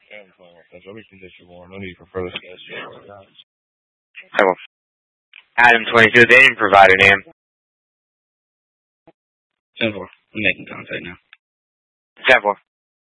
That's everything that you want. No need for further discussion. Adam 22, they didn't provide a name. 10-4. I'm making contact now. 10-4.